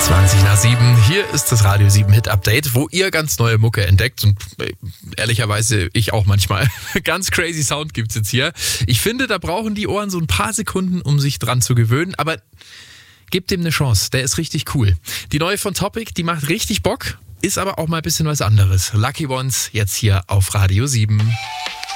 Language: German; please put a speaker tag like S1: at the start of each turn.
S1: 7. Hier ist das Radio 7 Hit Update, wo ihr ganz neue Mucke entdeckt und ehrlicherweise ich auch manchmal. Ganz crazy Sound gibt's jetzt hier. Ich finde, da brauchen die Ohren so ein paar Sekunden, um sich dran zu gewöhnen, aber gebt dem eine Chance, der ist richtig cool. Die neue von Topic, die macht richtig Bock, ist aber auch mal ein bisschen was anderes. Lucky Ones jetzt hier auf Radio 7.